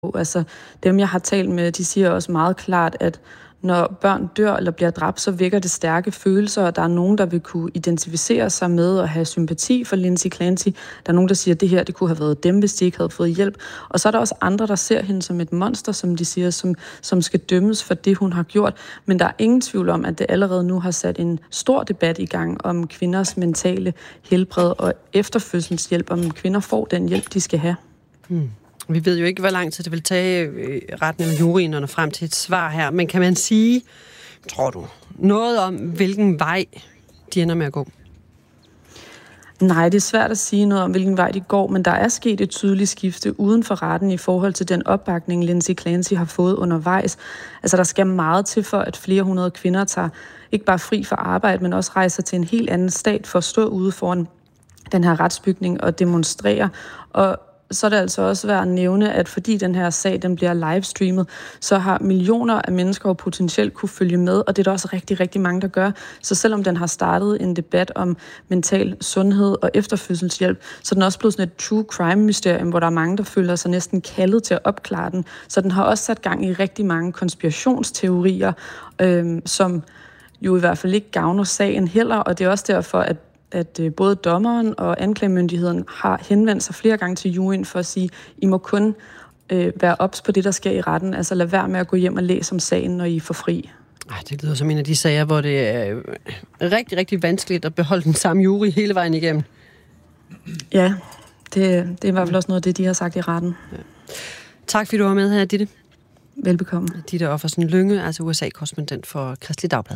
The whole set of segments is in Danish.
Altså dem, jeg har talt med, de siger også meget klart, at når børn dør eller bliver dræbt, så vækker det stærke følelser, og der er nogen, der vil kunne identificere sig med og have sympati for Lindsay Clancy. Der er nogen, der siger, at det her det kunne have været dem, hvis de ikke havde fået hjælp. Og så er der også andre, der ser hende som et monster, som de siger, som skal dømmes for det, hun har gjort. Men der er ingen tvivl om, at det allerede nu har sat en stor debat i gang om kvinders mentale helbred og efterfødselshjælp, om kvinder får den hjælp, de skal have. Vi ved jo ikke, hvor lang tid det vil tage retten af juryen og nå frem til et svar her, men kan man sige, tror du, noget om, hvilken vej de ender med at gå? Nej, det er svært at sige noget om, hvilken vej de går, men der er sket et tydeligt skifte uden for retten i forhold til den opbakning, Lindsay Clancy har fået undervejs. Altså, der skal meget til for, at flere hundrede kvinder tager ikke bare fri for arbejde, men også rejser til en helt anden stat for at stå ude foran den her retsbygning og demonstrere. Og så er det altså også værd at nævne, at fordi den her sag den bliver livestreamet, så har millioner af mennesker jo potentielt kunne følge med, og det er der også rigtig, rigtig mange, der gør. Så selvom den har startet en debat om mental sundhed og efterfødselshjælp, så er den også blevet sådan et true crime-mysterium, hvor der er mange, der føler sig næsten kaldet til at opklare den. Så den har også sat gang i rigtig mange konspirationsteorier, som jo i hvert fald ikke gavner sagen heller, og det er også derfor, at både dommeren og anklagemyndigheden har henvendt sig flere gange til juryen for at sige, I må kun være ops på det, der sker i retten. Altså lad være med at gå hjem og læse om sagen, når I får fri. Det lyder som en af de sager, hvor det er rigtig, rigtig vanskeligt at beholde den samme jury hele vejen igennem. Ja, det er i hvert fald også noget af det, de har sagt i retten. Ja. Tak fordi du var med her, Ditte. Velbekomme. Ditte Offersen Lynge, altså USA-korrespondent for Kristeligt Dagblad.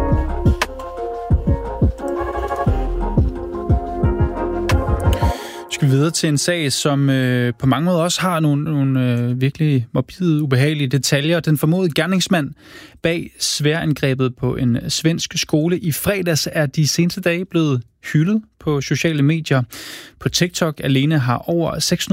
Vi skal videre til en sag, som på mange måder også har nogle virkelig morbide, ubehagelige detaljer. Den formodede gerningsmand bag sværangrebet på en svensk skole i fredags er de seneste dage blevet hyldet på sociale medier. På TikTok alene har over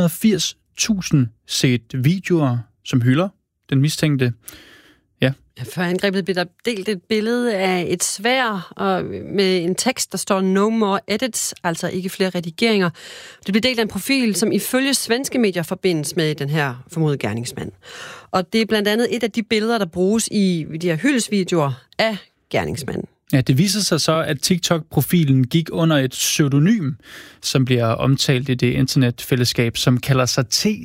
680.000 set videoer, som hylder den mistænkte. Ja. Før angrebet blev der delt et billede af et sværd og med en tekst, der står no more edits, altså ikke flere redigeringer. Det blev delt af en profil, som ifølge svenske medier forbindes med den her formodede gerningsmand. Og det er blandt andet et af de billeder, der bruges i de her hyldesvideoer af gerningsmanden. Ja, det viser sig så, at TikTok-profilen gik under et pseudonym, som bliver omtalt i det internetfællesskab, som kalder sig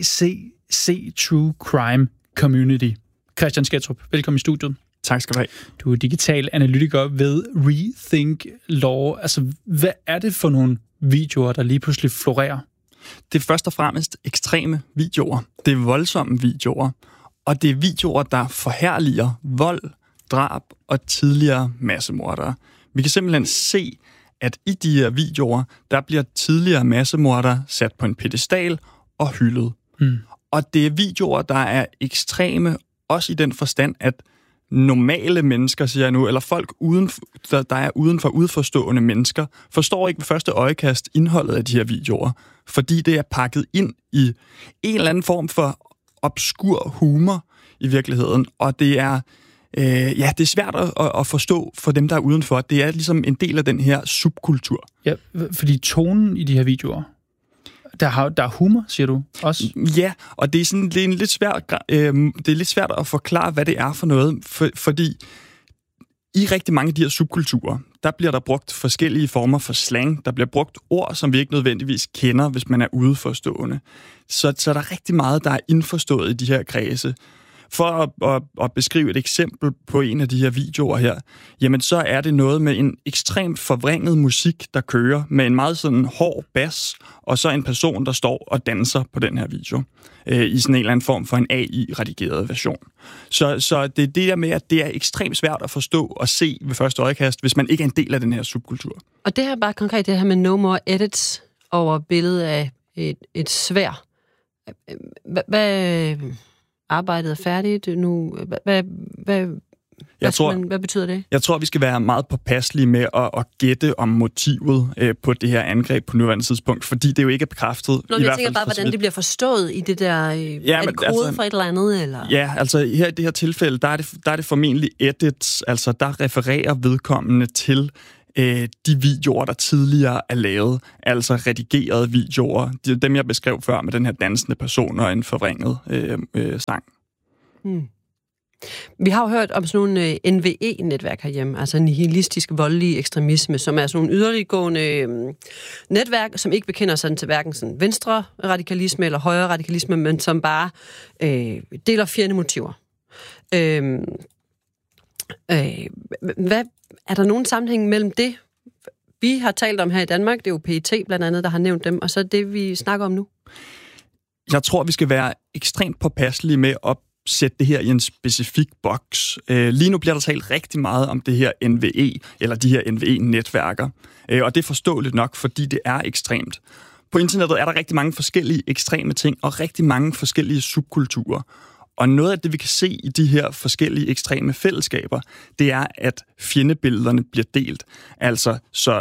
TCC True Crime Community. Christian Sketrup, velkommen i studiet. Tak skal du have. Du er digital analytiker ved Rethink Law. Altså, hvad er det for nogle videoer, der lige pludselig florerer? Det er først og fremmest ekstreme videoer. Det er voldsomme videoer. Og det er videoer, der forherliger vold, drab og tidligere massemordere. Vi kan simpelthen se, at i de her videoer, der bliver tidligere massemordere sat på en pedestal og hyldet. Og det er videoer, der er ekstreme, også i den forstand, at normale mennesker, siger jeg nu, eller folk der er uden for udforstående mennesker, forstår ikke ved første øjekast indholdet af de her videoer, fordi det er pakket ind i en eller anden form for obskur humor i virkeligheden, og det er det er svært at forstå for dem, der er udenfor. Det er ligesom en del af den her subkultur. Ja, fordi tonen i de her videoer, der er humor, siger du også? Ja, og det er lidt svært at forklare, hvad det er for noget, fordi i rigtig mange af de her subkulturer, der bliver der brugt forskellige former for slang. Der bliver brugt ord, som vi ikke nødvendigvis kender, hvis man er udeforstående. Så der er rigtig meget, der er indforstået i de her kredse. For at beskrive et eksempel på en af de her videoer her, jamen så er det noget med en ekstremt forvrænget musik, der kører med en meget sådan hård bas, og så en person, der står og danser på den her video, i sådan en eller anden form for en AI-redigeret version. Så det er det der med, at det er ekstremt svært at forstå og se ved første øjekast, hvis man ikke er en del af den her subkultur. Og det her bare konkret, det her med no more edits over billedet af et sværd. Hvad arbejdet er færdigt nu? Hvad betyder det? Jeg tror, vi skal være meget påpasselige med at gætte om motivet på det her angreb på nuværende tidspunkt, fordi det jo ikke er bekræftet. Jeg tænker bare, hvordan det bliver forstået i det der... er det kode for et eller andet? Eller? Ja, altså her i det her tilfælde, der er det formentlig edits, altså der refererer vedkommende til de videoer, der tidligere er lavet, altså redigerede videoer. Det er dem, jeg beskrev før med den her dansende person og en forvrænget sang. Vi har jo hørt om sådan nogle NVE-netværk herhjemme, altså nihilistisk voldelige ekstremisme, som er sådan nogle yderliggående netværk, som ikke bekender sig til hverken sådan venstre radikalisme eller højre radikalisme, men som bare deler fjendemotiver. Hvad er der nogen sammenhæng mellem det, vi har talt om her i Danmark, det er jo PET blandt andet, der har nævnt dem, og så det, vi snakker om nu? Jeg tror, vi skal være ekstremt påpasselige med at sætte det her i en specifik boks. Lige nu bliver der talt rigtig meget om det her NVE, eller de her NVE-netværker. Og det er forståeligt nok, fordi det er ekstremt. På internettet er der rigtig mange forskellige ekstreme ting, og rigtig mange forskellige subkulturer. Og noget af det, vi kan se i de her forskellige ekstreme fællesskaber, det er, at fjendebillederne bliver delt. Altså, så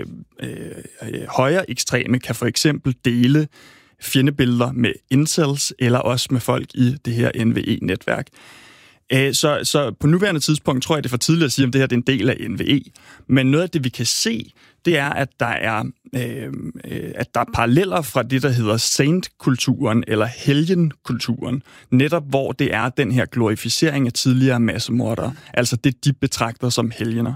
højre ekstreme kan for eksempel dele fjendebilleder med incels, eller også med folk i det her NVE-netværk. Så på nuværende tidspunkt tror jeg, det er for tidligt at sige, om det her det er en del af NVE. Men noget af det, vi kan se, det er, at der er paralleller fra det, der hedder saint-kulturen eller helgenkulturen, netop hvor det er den her glorificering af tidligere massemordere, altså det, de betragter som helgener.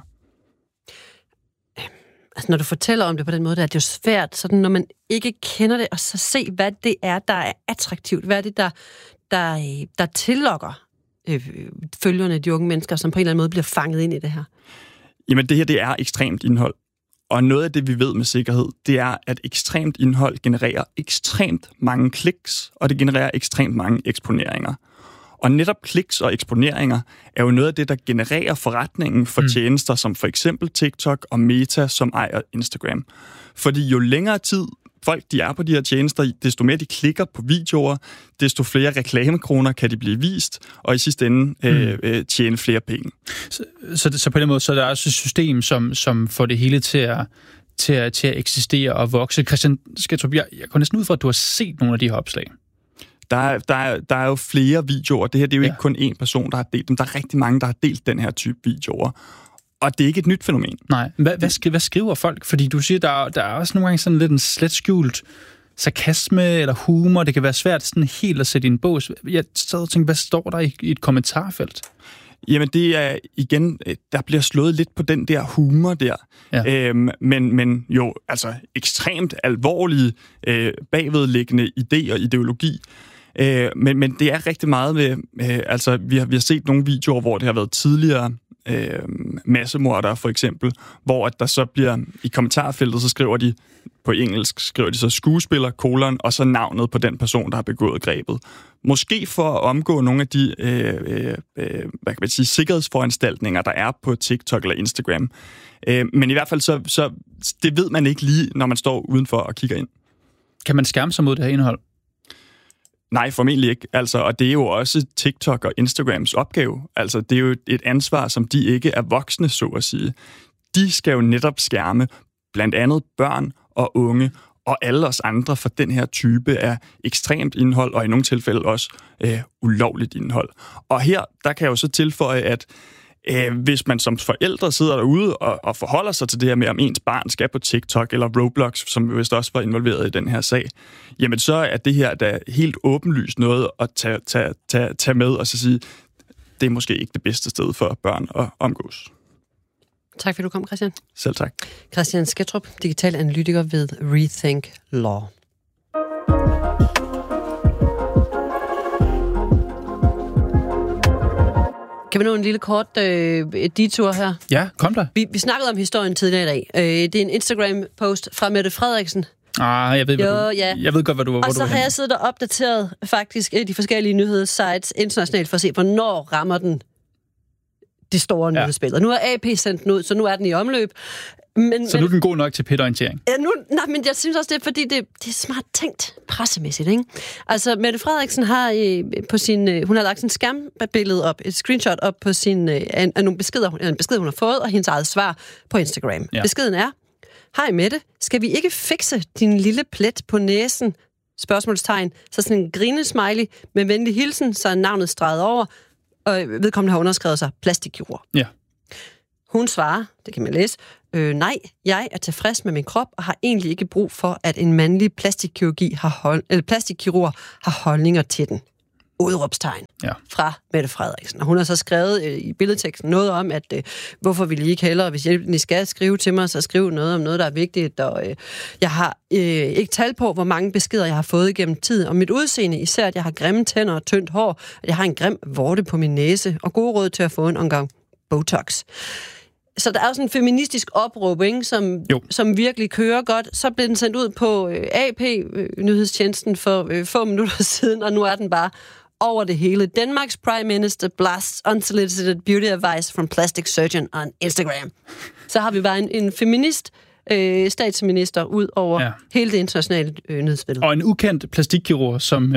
Altså, når du fortæller om det på den måde, der er det jo svært, sådan, når man ikke kender det, og så se, hvad det er, der er attraktivt. Hvad er det, der tillokker følgerne, de unge mennesker, som på en eller anden måde bliver fanget ind i det her? Jamen, det her, det er ekstremt indhold. Og noget af det, vi ved med sikkerhed, det er, at ekstremt indhold genererer ekstremt mange kliks, og det genererer ekstremt mange eksponeringer. Og netop kliks og eksponeringer er jo noget af det, der genererer forretningen for tjenester, som for eksempel TikTok og Meta, som ejer Instagram. Fordi jo længere tid folk de er på de her tjenester, desto mere de klikker på videoer, desto flere reklamekroner kan de blive vist, og i sidste ende tjene flere penge. Så på den måde, så er der også et system, som får det hele til at eksistere og vokse. Christian Sketrup, jeg går næsten ud fra, at du har set nogle af de her opslag. Der er jo flere videoer. Det her det er jo ikke kun én person, der har delt dem. Der er rigtig mange, der har delt den her type videoer. Og det er ikke et nyt fænomen. Nej. Hvad skriver folk? Fordi du siger, der er også nogle gange sådan lidt en slet skjult sarkasme eller humor. Det kan være svært sådan helt at sætte i en bås. Jeg sad og tænkte, hvad står der i et kommentarfelt? Jamen det er igen, der bliver slået lidt på den der humor der. Ja. Men jo altså ekstremt alvorlige bagvedliggende idé og ideologi. Men det er rigtig meget med, altså vi har set nogle videoer, hvor det har været tidligere massemordere for eksempel, hvor at der så bliver i kommentarfeltet, så skriver de på engelsk, så skuespiller, og så navnet på den person, der har begået grebet. Måske for at omgå nogle af de hvad kan man sige, sikkerhedsforanstaltninger, der er på TikTok eller Instagram. Men i hvert fald så det ved man ikke lige, når man står udenfor og kigger ind. Kan man skærme sig mod det her indhold? Nej, formentlig ikke. Altså, og det er jo også TikTok og Instagrams opgave. Altså, det er jo et ansvar, som de ikke er voksne, så at sige. De skal jo netop skærme blandt andet børn og unge og alle os andre for den her type af ekstremt indhold, og i nogle tilfælde også ulovligt indhold. Og her, der kan jeg jo så tilføje, at hvis man som forældre sidder derude og forholder sig til det her med, om ens barn skal på TikTok eller Roblox, som vist også var involveret i den her sag, jamen så er det her da helt åbenlyst noget at tage med og så sige, det er måske ikke det bedste sted for børn at omgås. Tak fordi du kom, Christian. Selv tak. Christian Sketrup, digital analytiker ved Rethink Law. Kan vi nå en lille kort detur her? Ja, kom der. Vi snakkede om historien tidligere i dag. Det er en Instagram-post fra Mette Frederiksen. Jeg ved godt, hvor du Og så har jeg siddet og opdateret faktisk de forskellige nyhedssites internationalt for at se, hvornår rammer den det store nyhedsbillede. Nu er AP sendt den ud, så nu er den i omløb. Så nu er den god nok til PET-orientering? Ja, men jeg synes også, det er fordi, det er smart tænkt pressemæssigt, ikke? Altså, Mette Frederiksen har på sin... hun har lagt sin skærmbillede op, et screenshot op på sin... en besked, hun har fået, og hendes eget svar på Instagram. Ja. Beskeden er: Hej Mette, skal vi ikke fikse din lille plet på næsen? Spørgsmålstegn. Så sådan en grinesmiley med venlig hilsen, så er navnet streget over, og vedkommende har underskrevet sig plastikkirurg. Ja. Hun svarer, det kan man læse, nej, jeg er tilfreds med min krop og har egentlig ikke brug for, at en mandlig plastikkirurg har holdninger til den. Udråbstegn fra Mette Frederiksen. Og hun har så skrevet i billedteksten noget om, at hvorfor vil I ikke hellere, hvis I skal skrive til mig, så skriv noget om noget, der er vigtigt. Og jeg har ikke tal på, hvor mange beskeder jeg har fået igennem tid. Og mit udseende, især at jeg har grimme tænder og tyndt hår, at jeg har en grim vorte på min næse, og gode råd til at få en omgang Botox. Så der er jo sådan en feministisk opråb, ikke, som virkelig kører godt. Så blev den sendt ud på AP-nyhedstjenesten for få minutter siden, og nu er den bare over det hele. Danmarks Prime Minister blasts unsolicited beauty advice from plastic surgeon on Instagram. Så har vi bare en feminist statsminister ud over hele det internationale nyhedsbillede. Og en ukendt plastikkirurg, som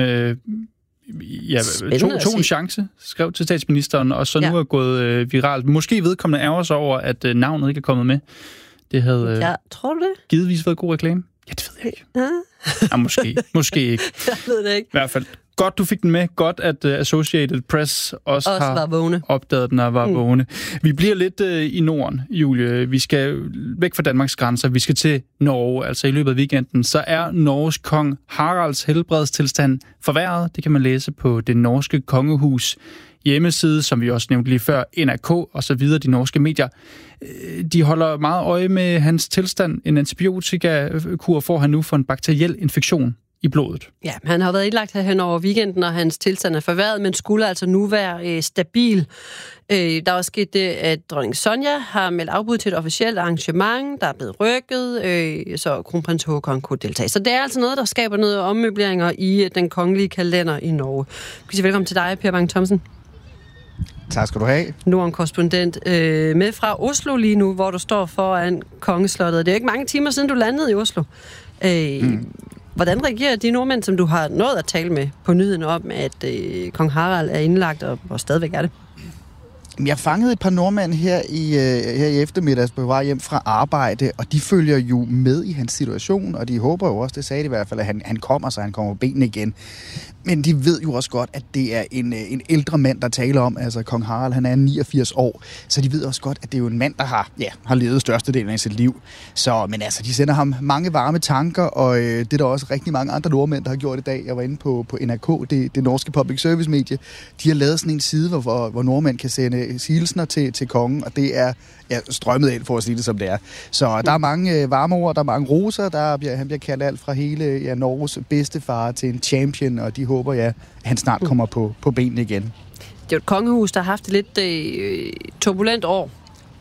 tog en chance, skrev til statsministeren, og så nu er gået viralt. Måske vedkommende ærger sig over, at navnet ikke er kommet med. Det havde tror du det? Givetvis været god reklame. Ja, det ved jeg ikke. Ja, måske ikke. Jeg ved det ikke. I hvert fald. Godt, du fik den med. Godt, at Associated Press også har opdaget den og var vågne. Vi bliver lidt i Norden, Julie. Vi skal væk fra Danmarks grænser. Vi skal til Norge. Altså i løbet af weekenden, så er Norges kong Haralds helbredstilstand forværret. Det kan man læse på det norske kongehus hjemmeside, som vi også nævnte lige før, NRK og så videre, de norske medier. De holder meget øje med hans tilstand. En antibiotikakur får han nu for en bakteriel infektion i blodet. Ja, han har været indlagt hen over weekenden, og hans tilstand er forværret, men skulle altså nu være stabil. Der er også sket det, at dronning Sonja har meldt afbud til et officielt arrangement, der er blevet rykket, så kronprins Håkon kunne deltage. Så det er altså noget, der skaber noget ommøbleringer i den kongelige kalender i Norge. Jeg kan sige velkommen til dig, Per Bang Thomsen. Tak skal du have. Norden-korrespondent med fra Oslo lige nu, hvor du står foran kongeslottet. Det er ikke mange timer siden, du landede i Oslo. Hvordan reagerer de nordmænd, som du har nået at tale med på nyheden om, at kong Harald er indlagt, og stadigvæk er det? Jeg fangede et par nordmænd her i eftermiddags på vej hjem fra arbejde, og de følger jo med i hans situation, og de håber jo også, det sagde de i hvert fald, at han kommer, så han kommer på benene igen. Men de ved jo også godt, at det er en ældre mand, der taler om, altså kong Harald, han er 89 år, så de ved også godt, at det er jo en mand, der har levet størstedelen af sit liv. Så, men altså, de sender ham mange varme tanker, og det er der også rigtig mange andre nordmænd, der har gjort i dag. Jeg var inde på NRK, det norske public service medie. De har lavet sådan en side, hvor nordmænd kan sende hilsner til kongen, og det er strømmet ind, for at sige det som det er. Så der er mange varme ord, der er mange roser, han bliver kaldt alt fra hele Norges bedstefar til en champion, og de håber, at han snart kommer på benene igen. Det er jo et kongehus, der har haft et lidt turbulent år,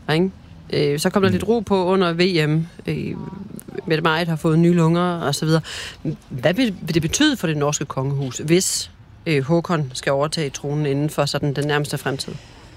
ikke? Så kom der lidt ro på under VM. Mette Marit har fået nye lunger og så videre. Hvad vil det betyde for det norske kongehus, hvis Håkon skal overtage tronen inden for sådan den nærmeste fremtid?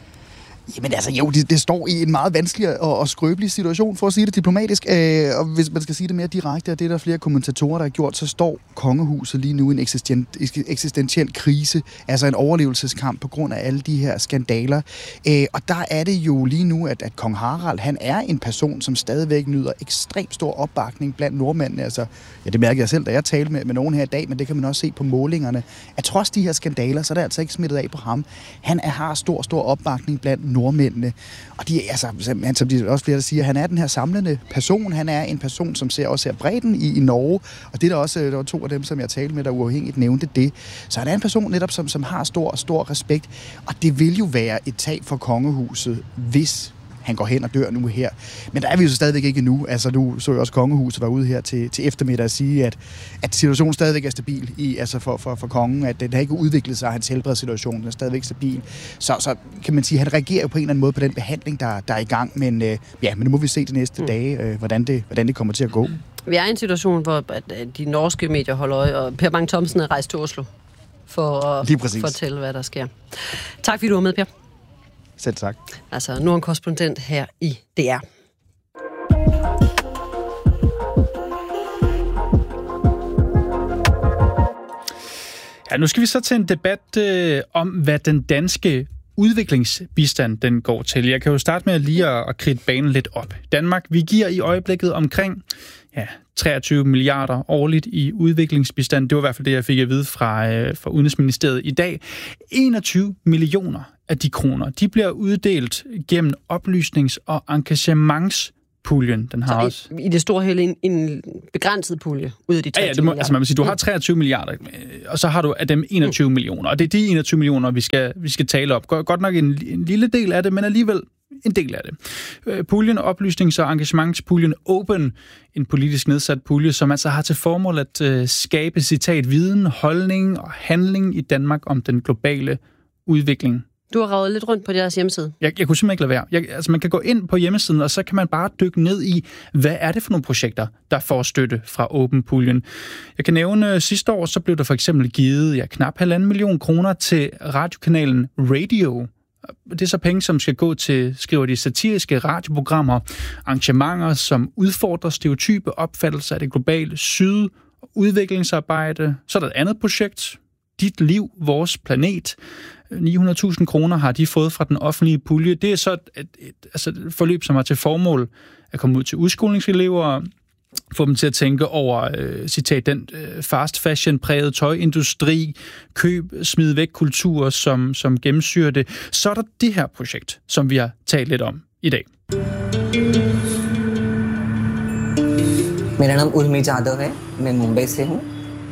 Jamen altså, jo, det står i en meget vanskelig og skrøbelig situation, for at sige det diplomatisk. Og hvis man skal sige det mere direkte, og det er der flere kommentatorer, der har gjort, så står kongehuset lige nu i en eksistentiel krise, altså en overlevelseskamp på grund af alle de her skandaler. Og der er det jo lige nu, at kong Harald, han er en person, som stadigvæk nyder ekstremt stor opbakning blandt nordmændene. Altså, det mærker jeg selv, da jeg talte med nogen her i dag, men det kan man også se på målingerne. At trods de her skandaler, så er det altså ikke smittet af på ham. Han har stor opbakning blandt nordmændene. Og de er, som de også flere der siger, han er den her samlende person. Han er en person, som også ser bredden i Norge. Og det er der også, der var 2 af dem, som jeg talte med, der uafhængigt nævnte det. Så han er en person netop, som har stor respekt. Og det vil jo være et tab for kongehuset, hvis han går hen og dør nu her. Men der er vi jo så stadigvæk ikke endnu. Altså, nu så jeg også kongehuset var ude her til eftermiddag og sige, at situationen stadigvæk er stabil for kongen, at den har ikke udviklet sig, hans helbredssituation, den er stadigvæk stabil. Så kan man sige, at han reagerer på en eller anden måde på den behandling, der er i gang. Men nu må vi se de næste dage, hvordan det kommer til at gå. Vi er i en situation, hvor de norske medier holder øje, og Per Bang Thomsen er rejst til Oslo for at fortælle, hvad der sker. Tak fordi du var med, Per. Selv tak. Altså, nu er en korrespondent her i DR. Ja, nu skal vi så til en debat om, hvad den danske udviklingsbistand den går til. Jeg kan jo starte med lige at kridte banen lidt op. Danmark, vi giver i øjeblikket omkring 23 milliarder årligt i udviklingsbistand. Det var i hvert fald det, jeg fik at vide fra Udenrigsministeriet i dag. 21 millioner af de kroner, de bliver uddelt gennem oplysnings- og engagementspuljen. Den har også i det store hele en begrænset pulje ud af de 23 milliarder. Altså man vil sige, du har 23 milliarder, og så har du af dem 21 millioner. Og det er de 21 millioner, vi skal tale op. Godt nok en lille del af det, men alligevel en del af det. Puljen, oplysnings- og engagementspuljen Open, en politisk nedsat pulje, som altså har til formål at skabe, citat, viden, holdning og handling i Danmark om den globale udvikling. Du har ravet lidt rundt på deres hjemmeside. Jeg kunne simpelthen ikke lade være. Man kan gå ind på hjemmesiden, og så kan man bare dykke ned i, hvad er det for nogle projekter, der får støtte fra Open-puljen. Jeg kan nævne, sidste år, så blev der for eksempel givet knap 1,5 million kroner til radiokanalen Radio. Det er så penge, som skal gå til, skriver de, satiriske radioprogrammer, arrangementer, som udfordrer stereotype opfattelser af det globale syd, udviklingsarbejde. Så er der et andet projekt, Dit liv, vores planet. 900.000 kroner har de fået fra den offentlige pulje. Det er så et forløb, som har til formål at komme ud til udskolingselever, få dem til at tænke over, citat, den fast fashion-prægede tøjindustri, smid væk kultur, som gennemsyrer det. Så er der det her projekt, som vi har talt lidt om i dag. मेरा नाम उर्मी जाधव है मैं मुंबई से हूँ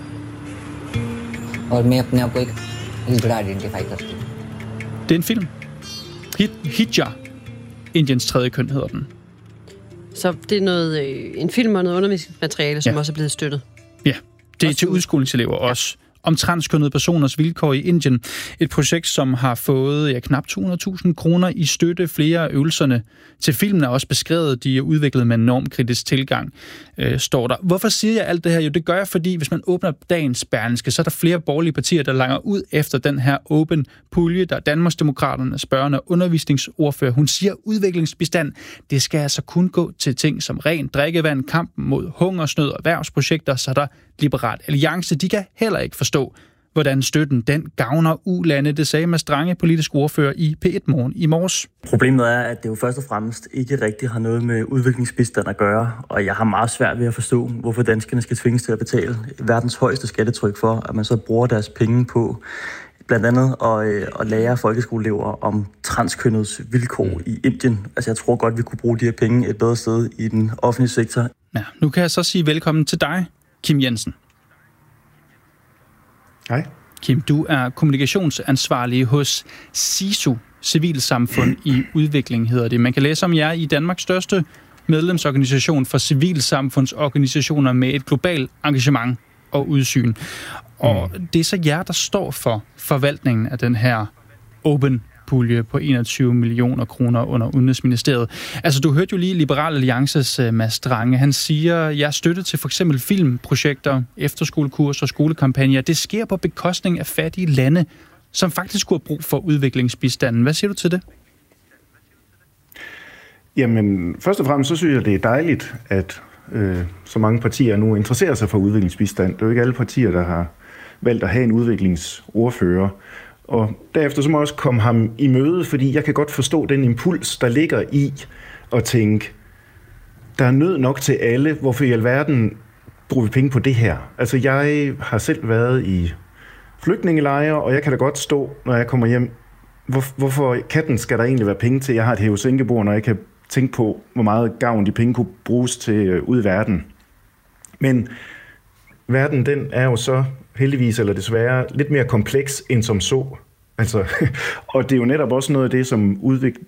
और मैं अपने आप को एक हिजड़ा आइडेंटिफाई करती हूँ. Det er en film. Hijra, Indiens tredje køn hedder den. Så det er en film og noget undervisningsmateriale, som også er blevet støttet. Ja, det er til udskolingselever også. Om transkønnede personers vilkår i Indien. Et projekt, som har fået knap 200.000 kroner i støtte. Flere af øvelserne til filmen er også beskrevet. De er udviklet med en enorm kritisk tilgang, står der. Hvorfor siger jeg alt det her? Jo, det gør jeg, fordi hvis man åbner dagens Berlingske, så er der flere borgerlige partier, der langer ud efter den her open pulje. Der er Danmarksdemokraternes børne- og undervisningsordfører. Hun siger, udviklingsbistand, det skal altså kun gå til ting som rent drikkevand, kampen mod hungersnød og erhvervsprojekter, så der Liberal Alliance, de kan heller ikke forstå, hvordan støtten den gavner ulande. Det sagde Mads Strange, politisk ordfører i P1 Morgen i morges. Problemet er, at det jo først og fremmest ikke rigtig har noget med udviklingsbistand at gøre, og jeg har meget svært ved at forstå, hvorfor danskerne skal tvinges til at betale verdens højeste skattetryk for, at man så bruger deres penge på blandt andet at lære folkeskoleelever om transkønnets vilkår i Indien. Altså jeg tror godt, vi kunne bruge de her penge et bedre sted i den offentlige sektor. Ja, nu kan jeg så sige velkommen til dig, Kim Jensen. Hej. Kim, du er kommunikationsansvarlig hos SISU, Civilsamfund i Udvikling hedder det. Man kan læse om jer i Danmarks største medlemsorganisation for civilsamfundsorganisationer med et globalt engagement og udsyn. Og det er så jer, der står for forvaltningen af den her open pulje på 21 millioner kroner under Udenrigsministeriet. Altså, du hørte jo lige Liberal Alliances Mads Strange. Han siger, at jeres støtte til for eksempel filmprojekter, efterskolekurser og skolekampagner, det sker på bekostning af fattige lande, som faktisk skulle have brug for udviklingsbistanden. Hvad siger du til det? Jamen, først og fremmest så synes jeg, det er dejligt, at så mange partier nu interesserer sig for udviklingsbistand. Det er jo ikke alle partier, der har valgt at have en udviklingsordfører. Og derefter så må jeg også komme ham i møde, fordi jeg kan godt forstå den impuls, der ligger i at tænke, der er nød nok til alle, hvorfor i alverden bruger vi penge på det her? Altså jeg har selv været i flygtningelejre, og jeg kan da godt stå, når jeg kommer hjem, hvorfor katten skal der egentlig være penge til? Jeg har et hæve-sænkebord, når jeg kan tænke på, hvor meget gavn de penge kunne bruges til ud i verden. Men verden, den er jo så heldigvis eller desværre lidt mere kompleks end som så. Altså, og det er jo netop også noget af det, som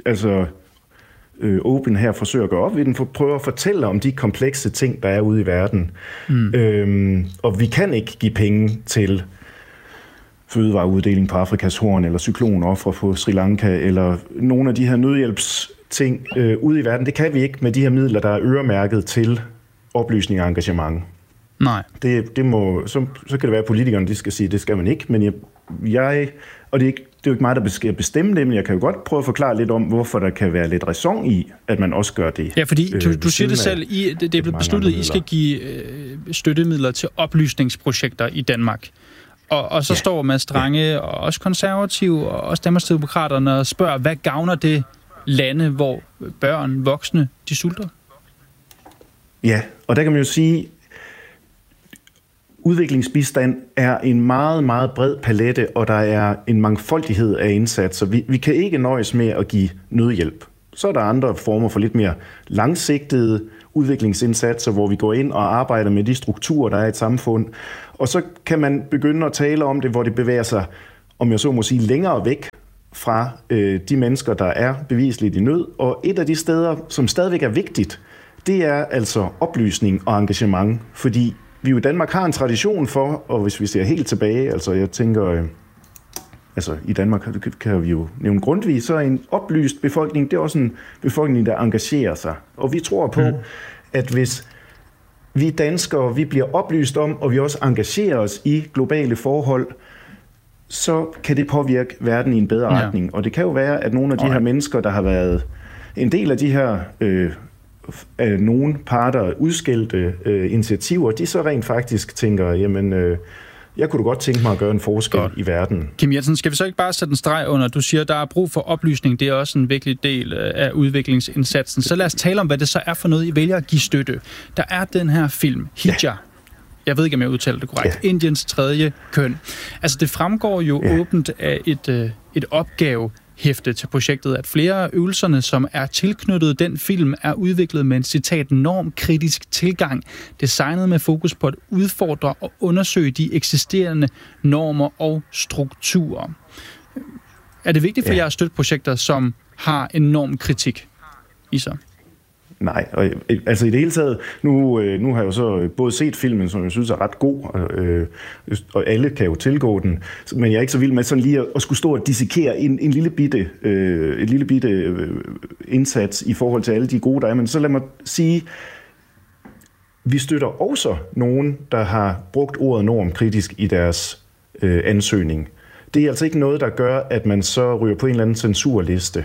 Open her forsøger at gøre op. Vi prøver at fortælle om de komplekse ting, der er ude i verden. Og vi kan ikke give penge til fødevareuddeling på Afrikas Horn, eller cyklonofre på Sri Lanka, eller nogle af de her nødhjælpsting ude i verden. Det kan vi ikke med de her midler, der er øremærket til oplysning og engagement. Nej. Så kan det være, at politikerne de skal sige, det skal man ikke, men og det er jo ikke mig, der skal bestemme det, men jeg kan jo godt prøve at forklare lidt om, hvorfor der kan være lidt ræson i, at man også gør det. Ja, fordi du siger det selv, det er blevet besluttet, at I skal give støttemidler til oplysningsprojekter i Danmark. Og så står Mads Strange og også konservative og også Danmarksdemokraterne og spørger, hvad gavner det lande, hvor børn, voksne, de sulter? Ja, og der kan man jo sige, udviklingsbistand er en meget, meget bred palette, og der er en mangfoldighed af indsatser. Vi kan ikke nøjes med at give nødhjælp. Så er der andre former for lidt mere langsigtede udviklingsindsatser, hvor vi går ind og arbejder med de strukturer, der er i et samfund. Og så kan man begynde at tale om det, hvor det bevæger sig, om jeg så må sige, længere væk fra de mennesker, der er bevisligt i nød. Og et af de steder, som stadigvæk er vigtigt, det er altså oplysning og engagement. Fordi vi jo i Danmark har en tradition for, og hvis vi ser helt tilbage, altså jeg tænker, altså i Danmark kan vi jo nævne Grundtvig, så er en oplyst befolkning, det er også en befolkning, der engagerer sig. Og vi tror på, at hvis vi danskere, vi bliver oplyst om, og vi også engagerer os i globale forhold, så kan det påvirke verden i en bedre retning. Og det kan jo være, at nogle af de her mennesker, der har været en del af de her af nogle parter udskældte initiativer, de så rent faktisk tænker, jamen, jeg kunne da godt tænke mig at gøre en forskel i verden. Kim Jensen, skal vi så ikke bare sætte en streg under? Du siger, der er brug for oplysning. Det er også en vigtig del af udviklingsindsatsen. Så lad os tale om, hvad det så er for noget, I vælger at give støtte. Der er den her film, Hijra. Ja. Jeg ved ikke, om jeg udtaler det korrekt. Ja. Indiens tredje køn. Altså, det fremgår jo åbent af et opgavehæfte til projektet, at flere af øvelserne, som er tilknyttet den film, er udviklet med en citat normkritisk tilgang, designet med fokus på at udfordre og undersøge de eksisterende normer og strukturer. Er det vigtigt for jer at støtte projekter, som har en normkritik i sig? Nej, altså i det hele taget, nu har jeg jo så både set filmen, som jeg synes er ret god, og alle kan jo tilgå den, men jeg er ikke så vild med sådan lige at skulle stå og dissekere en lille bitte indsats i forhold til alle de gode, der er. Men så lad mig sige, vi støtter også nogen, der har brugt ordet normkritisk i deres ansøgning. Det er altså ikke noget, der gør, at man så ryger på en eller anden censurliste.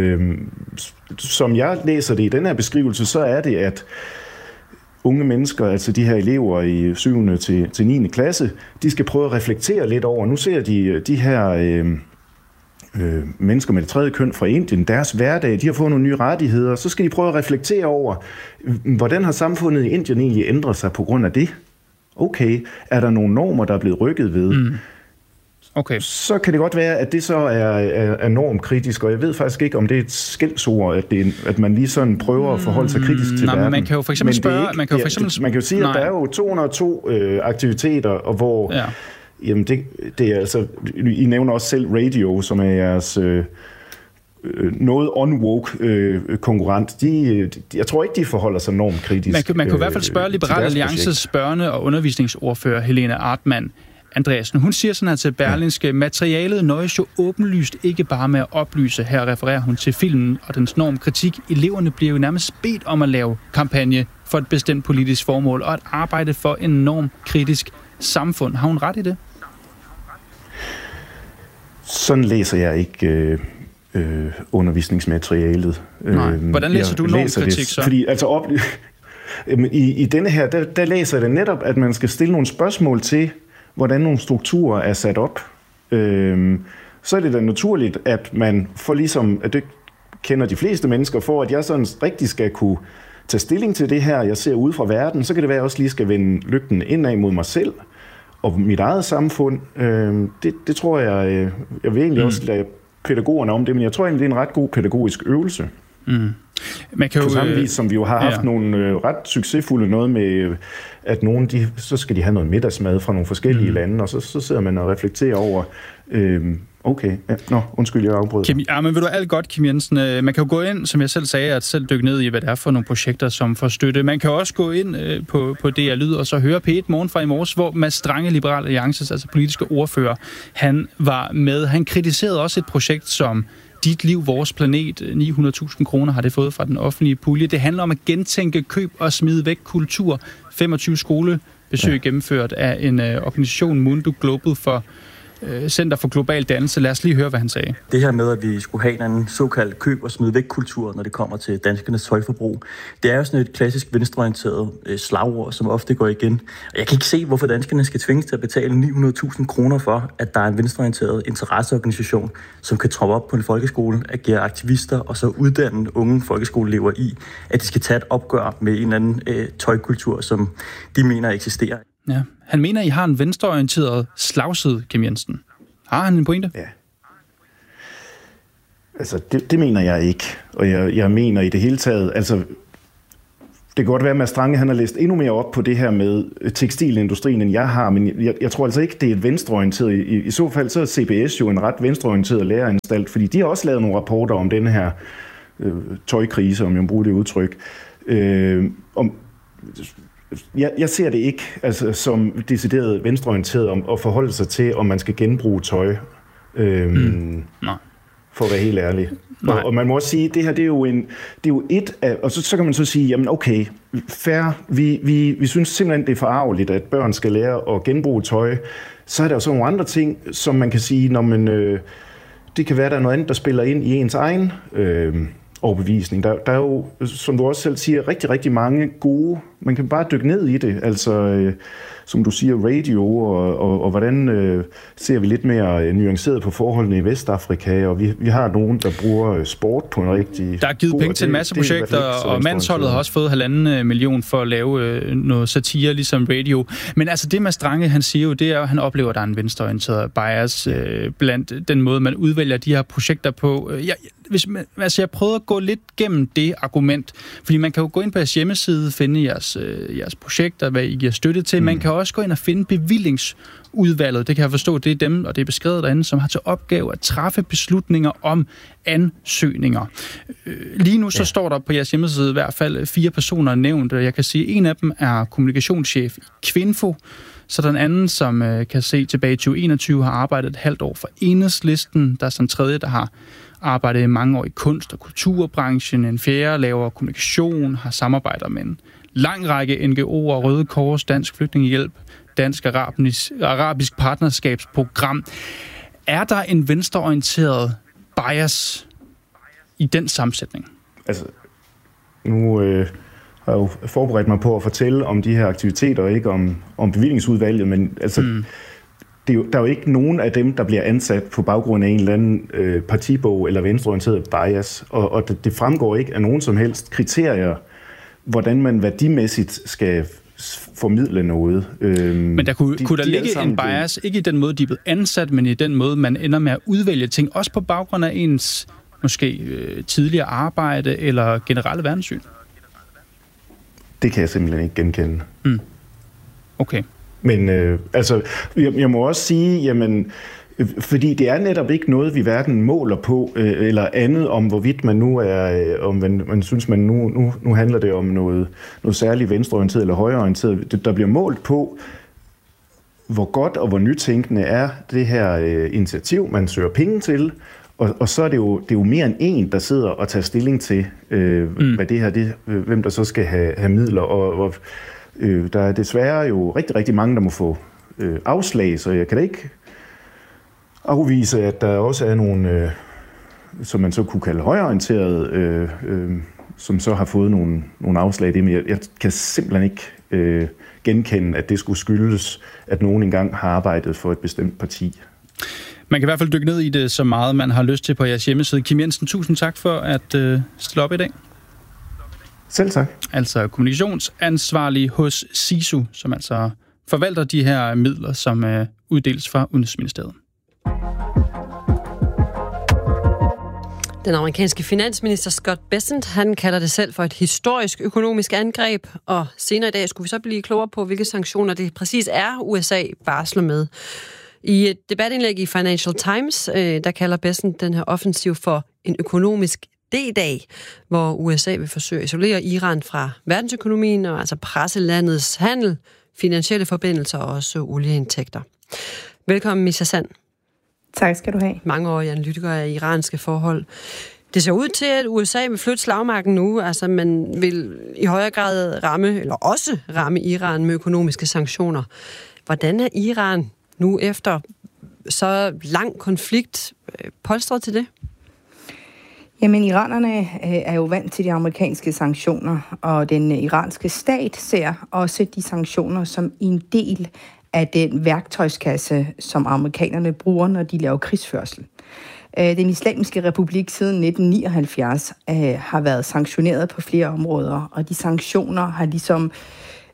Som jeg læser det i den her beskrivelse, så er det, at unge mennesker, altså de her elever i 7. til 9. klasse, de skal prøve at reflektere lidt over. Nu ser de her mennesker med det tredje køn fra Indien, deres hverdag, de har fået nogle nye rettigheder, så skal de prøve at reflektere over, hvordan har samfundet i Indien egentlig ændret sig på grund af det? Okay, er der nogle normer, der er blevet rykket ved? Okay. Så kan det godt være, at det så er normkritisk, og jeg ved faktisk ikke, om det er et skældsord, at man lige sådan prøver at forholde sig kritisk til verden. Man kan jo for eksempel spørge... Man kan jo sige, at der er jo 202 aktiviteter, og hvor... Ja. Jamen, det er altså... I nævner også selv Radio, som er jeres... noget on-woke konkurrent, jeg tror ikke, de forholder sig enormt kritisk. Man kan i hvert fald spørge Liberal Alliances børne- og undervisningsordfører Helene Artmann Andreasen. Hun siger sådan her til Berlingske, materialet nøjes jo åbenlyst ikke bare med at oplyse. Her refererer hun til filmen og dens normkritik. Eleverne bliver jo nærmest bedt om at lave kampagne for et bestemt politisk formål og at arbejde for en normkritisk samfund. Har hun ret i det? Sådan læser jeg ikke undervisningsmaterialet. Nej. Hvordan læser du normkritik så? Fordi altså i denne her, der læser jeg det netop, at man skal stille nogle spørgsmål til, hvordan nogle strukturer er sat op. Så er det da naturligt, at man får ligesom, at det kender de fleste mennesker, for at jeg sådan rigtig skal kunne tage stilling til det her, jeg ser ude fra verden, så kan det være, at jeg også lige skal vende lygten indad mod mig selv og mit eget samfund. Det tror jeg vil egentlig også lade pædagogerne om det, men jeg tror egentlig, det er en ret god pædagogisk øvelse. Man kan på samme vis, som vi jo har haft nogle ret succesfulde noget med, at nogen, så skal de have noget middagsmad fra nogle forskellige lande, og så sidder man og reflekterer over, okay, undskyld, jeg afbryder. Men ved du alt godt, Kim Jensen, man kan jo gå ind, som jeg selv sagde, at selv dykke ned i, hvad det er for nogle projekter, som får støtte. Man kan også gå ind på DR Lyd og så høre P1 Morgen fra i morges, hvor Mads Strange, Liberal Alliances, altså politiske ordfører, han var med. Han kritiserede også et projekt som Dit Liv, Vores Planet. 900.000 kroner har det fået fra den offentlige pulje. Det handler om at gentænke køb og smide væk kultur. 25 skolebesøg gennemført af en organisation, Mundo Global, for Center for Global Dannelse. Lad os lige høre, hvad han sagde. Det her med, at vi skulle have en anden såkaldt køb og smide væk kultur, når det kommer til danskernes tøjforbrug, det er jo sådan et klassisk venstreorienteret slagord, som ofte går igen. Og jeg kan ikke se, hvorfor danskerne skal tvinges til at betale 900.000 kroner for, at der er en venstreorienteret interesseorganisation, som kan troppe op på en folkeskole, agere aktivister og så uddanne unge folkeskoleelever i, at de skal tage et opgør med en eller anden tøjkultur, som de mener eksisterer. Ja. Han mener, I har en venstreorienteret slagside, Kim Jensen. Har han en pointe? Ja. Altså, det mener jeg ikke. Og jeg mener i det hele taget, altså, det kan godt være, at Mads Strange, han har læst endnu mere op på det her med tekstilindustrien, end jeg har, men jeg tror altså ikke, det er et venstreorienteret. I så fald så er CBS jo en ret venstreorienteret læreranstalt, fordi de har også lavet nogle rapporter om den her tøjkrise, om jeg må bruge det udtryk. Jeg ser det ikke altså, som decideret venstreorienteret at forholde sig til, om man skal genbruge tøj. Nej. For at være helt ærlig. Og man må også sige, at det her det er jo et af... Og så kan man så sige, jamen okay, fair, vi synes simpelthen, det er forarveligt, at børn skal lære at genbruge tøj. Så er der jo så nogle andre ting, som man kan sige, når man... det kan være, der er noget andet, der spiller ind i ens egen overbevisning. Der er jo, som du også selv siger, rigtig, rigtig mange gode... Man kan bare dykke ned i det. Altså, som du siger, radio, og hvordan ser vi lidt mere nuanceret på forholdene i Vestafrika, og vi har nogen, der bruger sport på en rigtig... Der er givet penge til en masse projekter, og Mandsholdet har også fået 1,5 million for at lave noget satire, ligesom radio. Men altså det med Strange, han siger jo, det er, at han oplever, at der er en venstreorienteret bias blandt den måde, man udvælger de her projekter på. Jeg prøvede at gå lidt gennem det argument, fordi man kan jo gå ind på jeres hjemmeside, finde jeres projekter, hvad I giver støtte til. Man kan også gå ind og finde bevillingsudvalget. Det kan jeg forstå, det er dem, og det er beskrevet derinde, som har til opgave at træffe beslutninger om ansøgninger. Lige nu så står der på jeres hjemmeside i hvert fald 4 personer nævnt, og jeg kan sige, at en af dem er kommunikationschef i Kvinfo, så den anden, som kan se tilbage i 2021, har arbejdet et halvt år for Enhedslisten. Der er så en tredje, der har arbejdet i mange år i kunst- og kulturbranchen. En fjerde laver kommunikation, har samarbejder med en lang række NGO'er, Røde Kors, Dansk Flygtningehjælp, Dansk Arabisk Partnerskabsprogram. Er der en venstreorienteret bias i den sammensætning? Altså, nu har jeg jo forberedt mig på at fortælle om de her aktiviteter, og ikke om bevillingsudvalget, men altså... Der er jo ikke nogen af dem, der bliver ansat på baggrund af en eller anden partibog eller venstreorienteret bias, og det fremgår ikke af nogen som helst kriterier, hvordan man værdimæssigt skal formidle noget. Men der kunne der ligge en bias, ikke i den måde, de er blevet ansat, men i den måde, man ender med at udvælge ting, også på baggrund af ens måske tidligere arbejde eller generelle verdenssyn? Det kan jeg simpelthen ikke genkende. Okay. Men altså, jeg må også sige, jamen, fordi det er netop ikke noget, vi hverken måler på, eller andet om, hvorvidt man nu er, om man synes, man nu handler det om noget særligt venstreorienteret eller højreorienteret. Der bliver målt på, hvor godt og hvor nytænkende er det her initiativ, man søger penge til, og så er det jo mere end en, der sidder og tager stilling til, hvad det her, hvem der så skal have midler, og der er desværre jo rigtig, rigtig mange, der må få afslag, så jeg kan da ikke afvise, at der også er nogle, som man så kunne kalde højreorienterede, som så har fået nogle afslag. Men jeg kan simpelthen ikke genkende, at det skulle skyldes, at nogen engang har arbejdet for et bestemt parti. Man kan i hvert fald dykke ned i det så meget, man har lyst til på jeres hjemmeside. Kim Jensen, tusind tak for at stille op i dag. Selv tak. Altså kommunikationsansvarlig hos SISU, som altså forvalter de her midler, som uddeles fra Udenrigsministeriet. Den amerikanske finansminister Scott Bessent, han kalder det selv for et historisk økonomisk angreb, og senere i dag skulle vi så blive klogere på, hvilke sanktioner det præcis er, USA barsler med. I et debatindlæg i Financial Times, der kalder Bessent den her offensiv for en økonomisk D-dag, hvor USA vil forsøge at isolere Iran fra verdensøkonomien og altså presse landets handel, finansielle forbindelser og også olieindtægter. Velkommen, Misha Sand. Tak skal du have. Mangeårig analytiker af iranske forhold. Det ser ud til, at USA vil flytte slagmarken nu. Altså, man vil i højere grad ramme Iran med økonomiske sanktioner. Hvordan er Iran nu efter så lang konflikt polstret til det? Jamen, iranerne er jo vant til de amerikanske sanktioner, og den iranske stat ser også de sanktioner som en del af den værktøjskasse, som amerikanerne bruger, når de laver krigsførsel. Den islamiske republik siden 1979 har været sanktioneret på flere områder, og de sanktioner har ligesom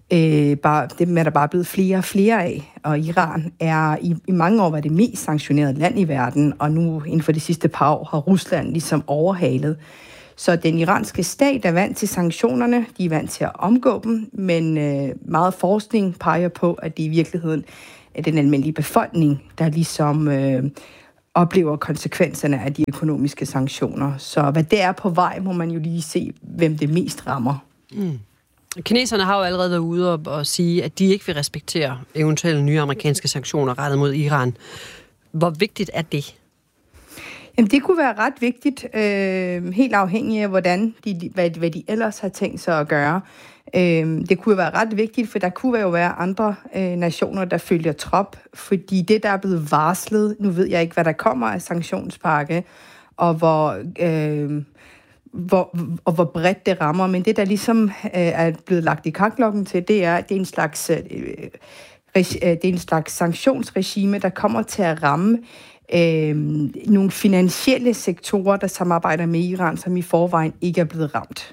Dem er der bare blevet flere og flere af, og Iran er i mange år var det mest sanktionerede land i verden, og nu inden for de sidste par år har Rusland ligesom overhalet. Så den iranske stat er vant til sanktionerne, de er vant til at omgå dem, men meget forskning peger på, at det i virkeligheden er den almindelige befolkning, der ligesom oplever konsekvenserne af de økonomiske sanktioner. Så hvad det er på vej, må man jo lige se, hvem det mest rammer. Mm. Kineserne har jo allerede været ude og sige, at de ikke vil respektere eventuelle nye amerikanske sanktioner rettet mod Iran. Hvor vigtigt er det? Jamen, det kunne være ret vigtigt, helt afhængig af, hvad de ellers har tænkt sig at gøre. Det kunne være ret vigtigt, for der kunne jo være andre nationer, der følger trop, fordi det, der er blevet varslet, nu ved jeg ikke, hvad der kommer af sanktionspakke, og hvor bredt det rammer, men det, der ligesom er blevet lagt i kaklokken til, det er en slags sanktionsregime, der kommer til at ramme nogle finansielle sektorer, der samarbejder med Iran, som i forvejen ikke er blevet ramt.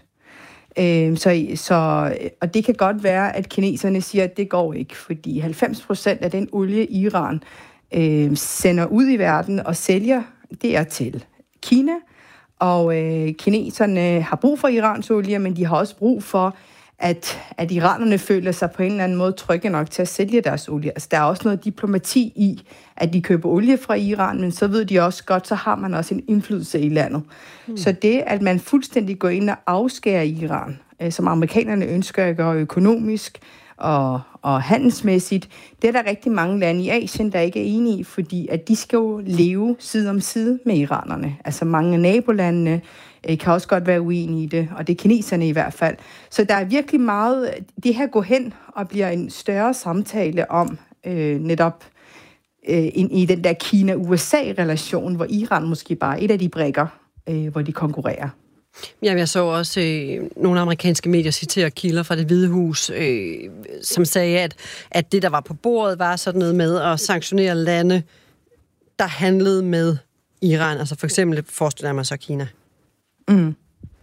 Og det kan godt være, at kineserne siger, at det går ikke, fordi 90% af den olie, Iran sender ud i verden og sælger, det er til Kina. Og kineserne har brug for Irans olie, men de har også brug for, at iranerne føler sig på en eller anden måde trygge nok til at sælge deres olie. Altså, der er også noget diplomati i, at de køber olie fra Iran, men så ved de også godt, så har man også en indflydelse i landet. Så det, at man fuldstændig går ind og afskærer Iran, som amerikanerne ønsker at gøre økonomisk og handelsmæssigt, det er der rigtig mange lande i Asien, der ikke er enige i, fordi at de skal jo leve side om side med iranerne. Altså mange af nabolandene kan også godt være uenige i det, og det er kineserne i hvert fald. Så der er virkelig meget, det her går hen og bliver en større samtale om netop i den der Kina-USA-relation, hvor Iran måske bare er et af de brikker, hvor de konkurrerer. Jamen, jeg så også nogle amerikanske medier citere kilder fra Det Hvide Hus, som sagde, at det, der var på bordet, var sådan noget med at sanktionere lande, der handlede med Iran. Altså for eksempel forestiller jeg mig så Kina. Mm.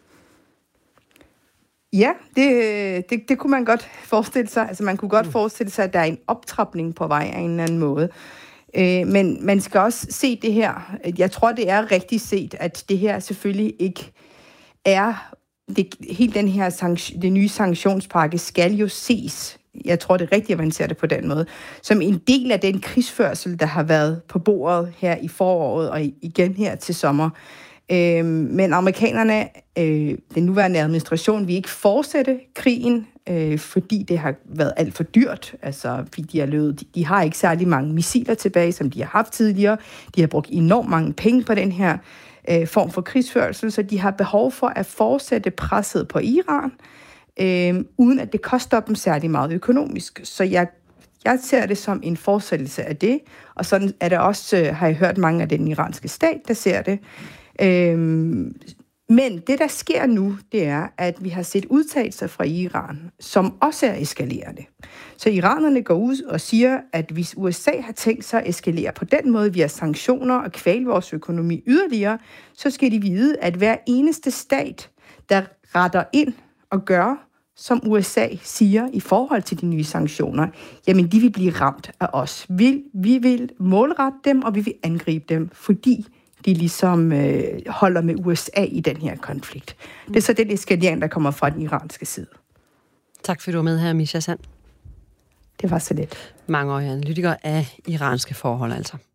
Ja, det kunne man godt forestille sig. Altså man kunne godt forestille sig, at der er en optrapning på vej af en eller anden måde. Men man skal også se det her. Jeg tror, det er rigtigt set, at det her selvfølgelig ikke er... Helt den her det nye sanktionspakke skal jo ses. Jeg tror, det er rigtigt, at man ser det på den måde. Som en del af den krigsførsel, der har været på bordet her i foråret og igen her til sommer. Men amerikanerne, den nuværende administration, vil ikke fortsætte krigen, fordi det har været alt for dyrt. Altså, fordi de har ikke særlig mange missiler tilbage, som de har haft tidligere. De har brugt enormt mange penge på den her form for krigsførsel, så de har behov for at fortsætte presset på Iran, uden at det koster dem særlig meget økonomisk. Så jeg ser det som en fortsættelse af det, og sådan er det også, har jeg hørt mange af den iranske stat, der ser det. Men det, der sker nu, det er, at vi har set udtalelser fra Iran, som også er eskalerende. Så iranerne går ud og siger, at hvis USA har tænkt sig at eskalere på den måde via sanktioner og kvæle vores økonomi yderligere, så skal de vide, at hver eneste stat, der retter ind og gør, som USA siger i forhold til de nye sanktioner, jamen de vil blive ramt af os. Vi vil målrette dem, og vi vil angribe dem, fordi de ligesom holder med USA i den her konflikt. Det er så den eskalering, der kommer fra den iranske side. Tak fordi du var med her, Misha Sand. Det var så lidt. Mangeårig analytiker af iranske forhold, altså.